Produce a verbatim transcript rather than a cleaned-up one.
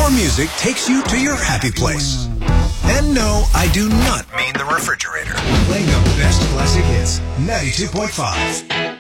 More music takes you to your happy place. And no, I do not mean the refrigerator. Playing the best classic hits. ninety-two point five.